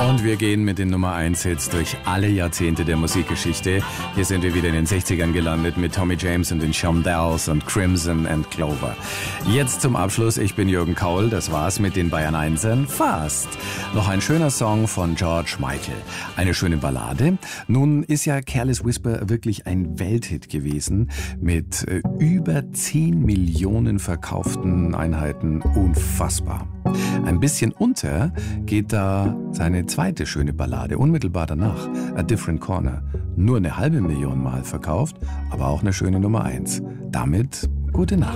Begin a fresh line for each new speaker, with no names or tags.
Und wir gehen mit den Nummer 1 Hits durch alle Jahrzehnte der Musikgeschichte. Hier sind wir wieder in den 60ern gelandet mit Tommy James und den Shondells und Crimson and Clover. Jetzt zum Abschluss, ich bin Jürgen Kaul, das war's mit den Bayern 1ern. Fast. Noch ein schöner Song von George Michael. Eine schöne Ballade. Nun ist ja Careless Whisper wirklich ein Welthit gewesen mit über 10 Millionen verkauften Einheiten. Unfassbar. Ein bisschen unter geht da seine zweite schöne Ballade, unmittelbar danach, A Different Corner. Nur eine halbe Million Mal verkauft, aber auch eine schöne Nummer 1. Damit gute Nacht.